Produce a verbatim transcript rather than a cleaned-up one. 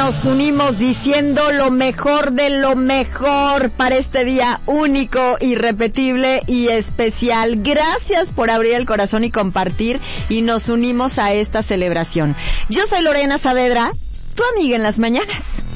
nos unimos diciendo lo mejor de lo mejor para este día único, irrepetible y especial. Gracias por abrir el corazón y compartir, y nos unimos a esta celebración. Yo soy Lorena Saavedra, tu amiga en las mañanas.